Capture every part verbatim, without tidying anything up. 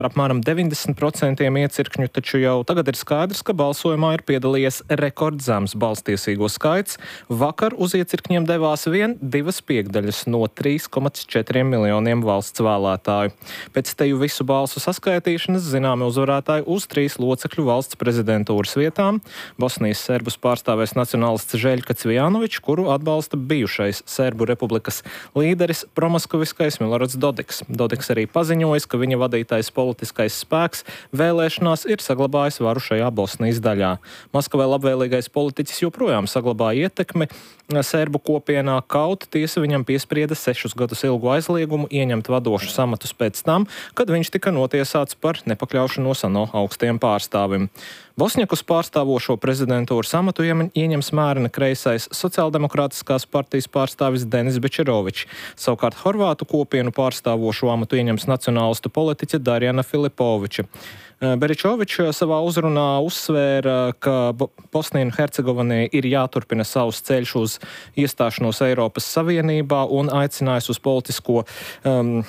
apmēram deviņdesmit procenti iecirkņu, taču jau tagad ir skaidrs, ka balsojumā ir piedalījies rekordzems balstiesīgo skaits. Vakar uz iecirkņiem devās vien divas piekdaļas no trīs komats četriem miljoniem valsts vēlētāju. Pēc teju visu balsu saskaitīšanas zināmi uzvarētāji uz trīs locekļu valsts prezidentūras vietām. Bosnijas serbus pārstāvēs nacionālists Žeļka Cvijanovičs, kuru atbalsta bijušais Serbu republikas līderis promaskoviskais Milorats Dodiks. Dodiks arī paziņojis, ka viņa vadītais politiskais spēks vēlēšanās ir saglabājis varu šajā Bosnijas daļā. Maskavai labvēlīgais politiķis joprojām saglabāja ietekmi serbu kopienā, kaut tiesa viņam piesprieda sešus gadus ilgu aizliegumu ieņemt vadošus amatus pēc tam, kad viņš tika notiesāts par nepakļaušanos ANO augstiem pārstāvim. Bosņakus pārstāvošo prezidentūras amatu ieņems mērena kreisais sociāldemokrātiskās partijas pārstāvis Denis Bečerovičs. Savukārt Horvātu kopienu pārstāvošo amatu ieņems nacionālistu politiķe Darjana Filipoviča. Beričovičs savā uzrunā uzsvēra, ka Bosnijai un Hercegovinai ir jāturpina savs ceļš uz iestāšanos Eiropas Savienībā un aicinājis uz politisko um,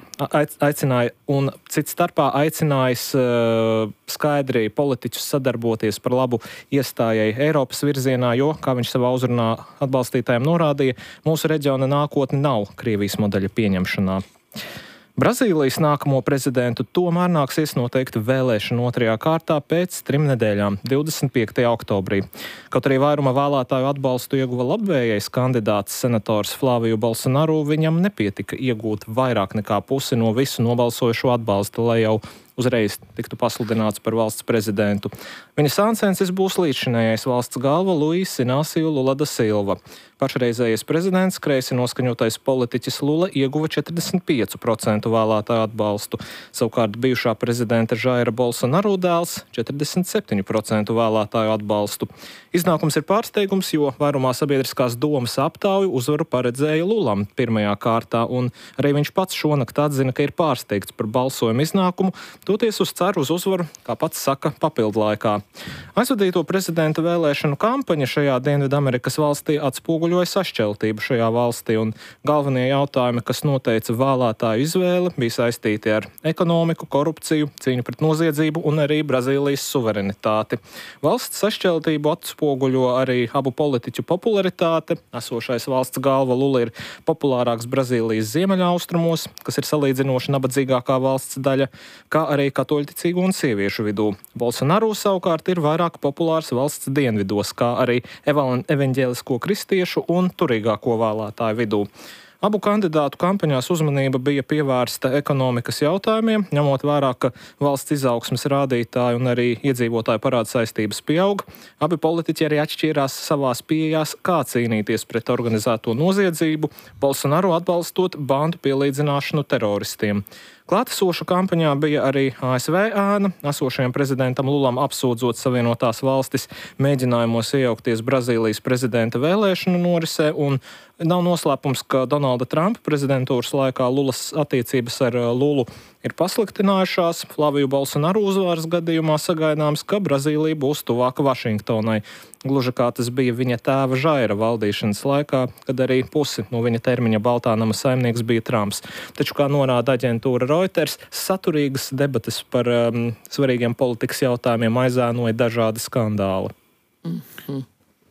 aicināja un cits starpā aicinājis uh, skaidri politiķus sadarboties par labu iestājai Eiropas virzienā, jo, kā viņš savā uzrunā atbalstītājiem norādīja, mūsu reģiona nākotne nav Krievijas modeļa pieņemšanā. Brazīlijas nākamo prezidentu tomēr nāksies noteikti vēlēšanu otrajā kārtā pēc trim nedēļām, divdesmit piektajā oktobrī. Kaut arī vairuma vēlētāju atbalstu ieguva labvējais kandidāts senators Flāviju Bolsonaru, viņam nepietika iegūt vairāk nekā pusi no visu nobalsojušo atbalstu, lai jau uzreiz tiktu pasludināts par valsts prezidentu. Viņa sāncensis būs līdzšinējais valsts galva Luis Inácio Lula da Silva. Pašreizējais prezidents, kreisi noskaņotais politiķis Lula, ieguva četrdesmit pieci procenti vēlētāju atbalstu. Savukārt bijušā prezidenta Žaira Bolsonaru dēls četrdesmit septiņi procenti vēlētāju atbalstu. Iznākums ir pārsteigums, jo vairumā sabiedriskās domas aptauju uzvaru paredzēja Lulam pirmajā kārtā, un arī viņš pats šonakt atzina, ka ir pārsteigts par balsojumu iznākumu, toties uz ceru uz uzvaru, kā pats saka, papildu laikā. Aizvadīto prezidenta vēlēšanu kampaņa šajā Dienvidamerikas valstī atspoguļoja sašķeltību šajā valstī, un galvenie jautājumi, kas noteica vēlētāju izvēli, bija saistīti ar ekonomiku, korupciju, cīņu pret noziedzību un arī Brazīlijas suverenitāti. Valsts sašķeltību atspoguļo arī abu politiķu popularitāte. Esošais valsts galva Lula ir populārāks Brazīlijas ziemeļaustrumos, kas ir salīdzinoši nabadzīgākā valsts daļa, kā arī katoļticīgu un sieviešu vidū. Bolsonaru savukārt ir vairāk populārs valsts dienvidos, kā arī evaņģēlisko kristiešu un turīgāko vēlētāju vidū. Abu kandidātu kampaņās uzmanība bija pievērsta ekonomikas jautājumiem, ņemot vērā, ka valsts izaugsmes rādītāji un arī iedzīvotāju parāda saistības pieaug. Abi politiķi arī atšķīrās savās pieejās, kā cīnīties pret organizēto noziedzību, Bolsonaru atbalstot bandu pielīdzināšanu teroristiem. Klātesoša kampaņā bija arī A S V ēna, esošajam prezidentam Lulam apsūdzot Savienotās valstis mēģinājumos iejaukties Brazīlijas prezidenta vēlēšanu norisē, un nav noslēpums, ka Donalda Trumpa prezidentūras laikā Lulas attiecības ar Lulu ir pasliktinājušās. Flāviju Bolsonaru uzvaras gadījumā sagaidāms, ka Brazīlija būs tuvāka Vašingtonai. Gluži kā tas bija viņa tēva Žaira valdīšanas laikā, kad arī pusi no viņa termiņa Baltā nama saimnieks bija Trumps. Taču, kā norāda aģentūra Reuters, saturīgas debates par um, svarīgiem politikas jautājumiem aizēnoja dažādi skandāli. Mm-hmm.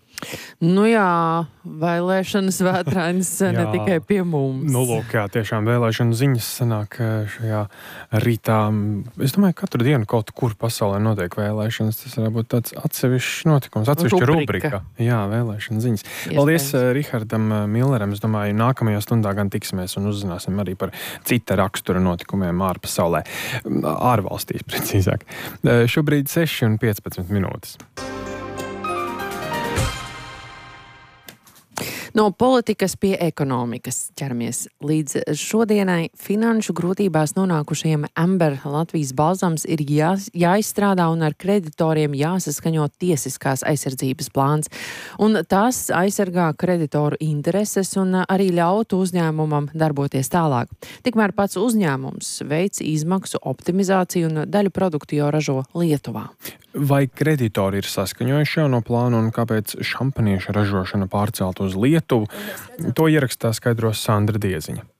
Nu jā, vēlēšanas vētrainas ne tikai pie mums. Nu, lūk, jā, tiešām vēlēšanu ziņas sanāk šajā rītā. Es domāju, katru dienu kaut kur pasaulē notiek vēlēšanas. Tas varētu būt tāds atsevišķs notikums, atsevišķa rubrika. rubrika. Jā, vēlēšanu ziņas. Iespējams. Paldies Rihardam Milleram. Es domāju, nākamajā stundā gan tiksimies un uzzināsim arī par cita rakstura notikumiem ārpasaulē. Ārvalstīs, precīzāk. Šobrīd seši un piecpadsmit minūtes. No politikas pie ekonomikas ķeramies. Līdz šodienai finanšu grūtībās nonākušajiem Amber Latvijas Balzams ir jā, jāizstrādā un ar kreditoriem jāsaskaņo tiesiskās aizsardzības plāns. Un tas aizsargā kreditoru intereses un arī ļautu uzņēmumam darboties tālāk. Tikmēr pats uzņēmums veic izmaksu optimizāciju un daļu produktu jau ražo Lietuvā. Vai kreditori ir saskaņojuši jauno plānu un kāpēc šampanieša ražošana pārcelt uz Lietuvu? To ierakstā skaidros Sandra Dieziņa.